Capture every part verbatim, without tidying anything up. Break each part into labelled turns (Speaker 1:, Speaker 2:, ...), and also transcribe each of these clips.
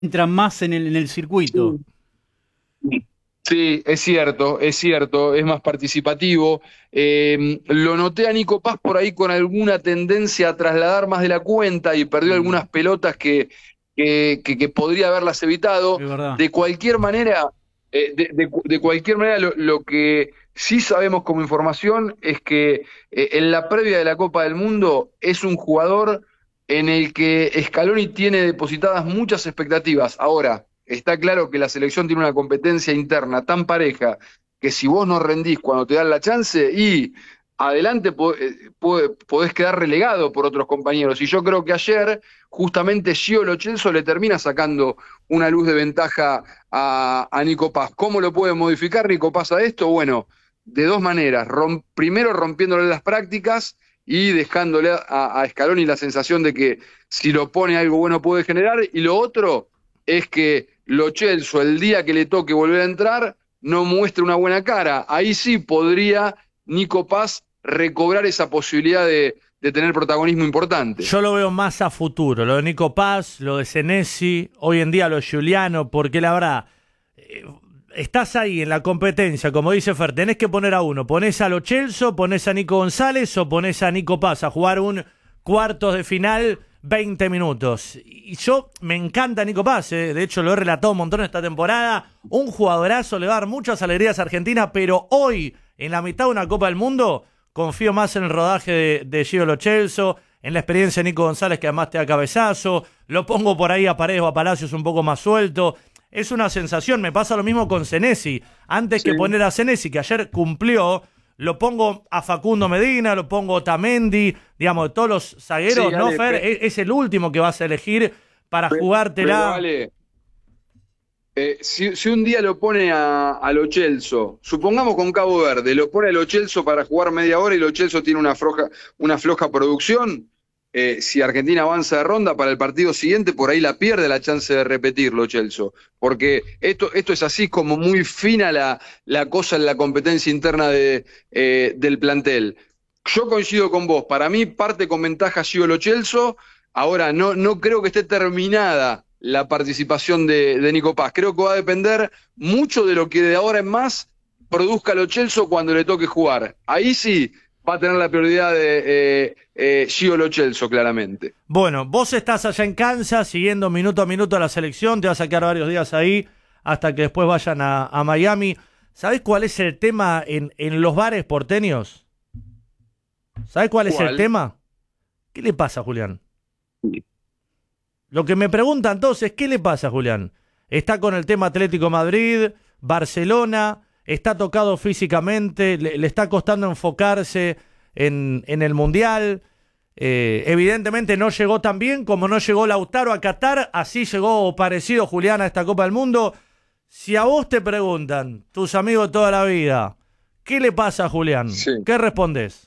Speaker 1: Entran más en el, en el circuito.
Speaker 2: Sí. Sí, es cierto, es cierto, es más participativo. Eh, lo noté a Nico Paz por ahí con alguna tendencia a trasladar más de la cuenta y perdió
Speaker 1: Mm,
Speaker 2: algunas pelotas que, que, que- que podría haberlas evitado.
Speaker 1: es verdad.
Speaker 2: De cualquier manera, eh, de, de- de cualquier manera, lo, lo que sí sabemos como información es que eh, en la previa de la Copa del Mundo es un jugador en el que Scaloni tiene depositadas muchas expectativas. Ahora, está claro que la selección tiene una competencia interna tan pareja que si vos no rendís cuando te dan la chance y adelante podés quedar relegado por otros compañeros. Y yo creo que ayer justamente Gio Lo Celso le termina sacando una luz de ventaja a, a Nico Paz. ¿Cómo lo puede modificar Nico Paz a esto? Bueno, de dos maneras. Rom primero rompiéndole las prácticas y dejándole a, a Scaloni la sensación de que si lo pone algo bueno puede generar. Y lo otro es que Lo Celso, el día que le toque volver a entrar, no muestre una buena cara. Ahí sí podría Nico Paz recobrar esa posibilidad de, de tener protagonismo importante.
Speaker 3: Yo lo veo más a futuro, lo de Nico Paz, lo de Senesi, hoy en día lo de Giuliano, porque la verdad, eh, estás ahí en la competencia, como dice Fer, tenés que poner a uno, ponés a Lo Celso, ponés a Nico González o ponés a Nico Paz a jugar un cuartos de final veinte minutos. Y yo me encanta Nico Paz, eh, de hecho lo he relatado un montón esta temporada, un jugadorazo, le va a dar muchas alegrías a Argentina, pero hoy, en la mitad de una Copa del Mundo, confío más en el rodaje de, de Gio Lo Celso, en la experiencia de Nico González, que además te da cabezazo. Lo pongo por ahí a Paredes o a Palacios un poco más suelto. Es una sensación. Me pasa lo mismo con Senesi. Antes
Speaker 2: Sí,
Speaker 3: que poner a Senesi, que ayer cumplió, lo pongo a Facundo Medina, lo pongo a Otamendi, digamos, de todos los
Speaker 2: sí,
Speaker 3: zagueros, ¿no,
Speaker 2: Ale,
Speaker 3: Fer?
Speaker 2: pe-
Speaker 3: Es, es el último que vas a elegir para
Speaker 2: pe- pero
Speaker 3: jugártela.
Speaker 2: Ale, eh, si, si, un día lo pone a, a Lo Celso, supongamos con Cabo Verde, lo pone a Lo Celso para jugar media hora y Lo Celso tiene una floja, una floja producción, eh, si Argentina avanza de ronda para el partido siguiente, por ahí la pierde la chance de repetir Lo Celso. Porque esto, esto es así como muy fina la, la cosa en la competencia interna de, eh, del plantel. Yo coincido con vos, para mí parte con ventaja Gio Lo Celso, ahora no, no creo que esté terminada la participación de, de Nico Paz. Creo que va a depender mucho de lo que de ahora en más produzca Lo Celso cuando le toque jugar. Ahí sí va a tener la prioridad de eh, eh, Gio Lo Celso, claramente.
Speaker 3: Bueno, vos estás allá en Kansas siguiendo minuto a minuto a la selección, te vas a quedar varios días ahí hasta que después vayan a, a Miami. ¿Sabés cuál es el tema en, en los bares porteños? ¿Sabés cuál es el
Speaker 2: ¿Cuál?
Speaker 3: tema? ¿Qué le pasa, Julián? Lo que me preguntan todos es, ¿qué le pasa, Julián? Está con el tema Atlético Madrid, Barcelona, está tocado físicamente, le, le está costando enfocarse en, en el Mundial. Eh, evidentemente no llegó tan bien como no llegó Lautaro a Qatar, así llegó parecido Julián a esta Copa del Mundo. Si a vos te preguntan, tus amigos de toda la vida, ¿qué le pasa a Julián?
Speaker 2: Sí.
Speaker 3: ¿Qué respondés?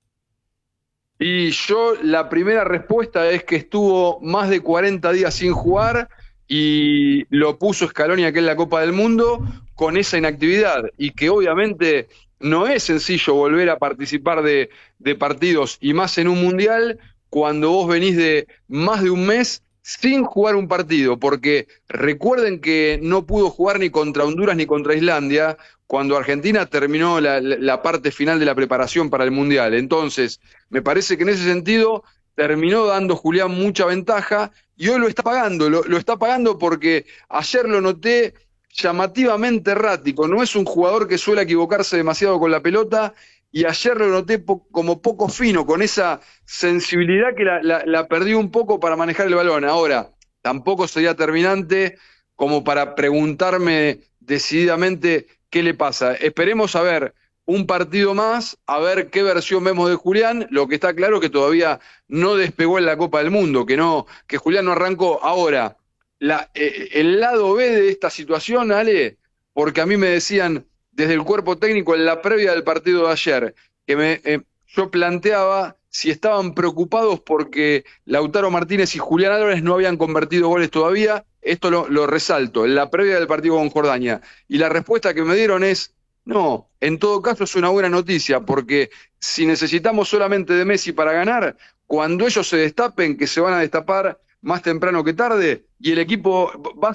Speaker 2: Y yo la primera respuesta es que estuvo más de cuarenta días sin jugar y lo puso Scaloni aquí en la Copa del Mundo con esa inactividad y que obviamente no es sencillo volver a participar de, de partidos y más en un mundial cuando vos venís de más de un mes sin jugar un partido, porque recuerden que no pudo jugar ni contra Honduras ni contra Islandia cuando Argentina terminó la, la, la parte final de la preparación para el mundial. Entonces, me parece que en ese sentido terminó dando Julián mucha ventaja y hoy lo está pagando, lo, lo está pagando porque ayer lo noté llamativamente errático, no es un jugador que suele equivocarse demasiado con la pelota y ayer lo noté po como poco fino, con esa sensibilidad que la, la, la perdió un poco para manejar el balón. Ahora, tampoco sería terminante como para preguntarme decididamente qué le pasa. Esperemos a ver un partido más, a ver qué versión vemos de Julián. Lo que está claro es que todavía no despegó en la Copa del Mundo, que, no, que Julián no arrancó. Ahora, la, eh, el lado B de esta situación, Ale, porque a mí me decían desde el cuerpo técnico en la previa del partido de ayer, que me, eh, yo planteaba si estaban preocupados porque Lautaro Martínez y Julián Álvarez no habían convertido goles todavía. Esto lo, lo resalto, en la previa del partido con Jordania. Y la respuesta que me dieron es, no, en todo caso es una buena noticia, porque si necesitamos solamente de Messi para ganar, cuando ellos se destapen, que se van a destapar más temprano que tarde, y el equipo va